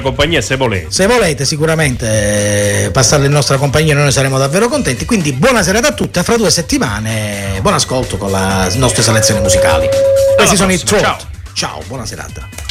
compagnia se volete. Se volete sicuramente passarle in nostra compagnia, noi ne saremo davvero contenti. Quindi buona serata a tutti, a fra 2 settimane, buon ascolto con le nostre selezioni musicali. Questi sono i Throat. Ciao, buona serata.